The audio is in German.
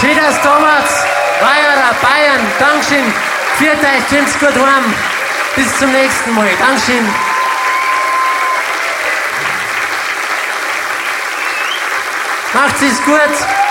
Schön, dass du da warst. Bayern, Dankeschön. Viert euch, kommt's gut heim. Bis zum nächsten Mal. Dankeschön. Macht's es gut.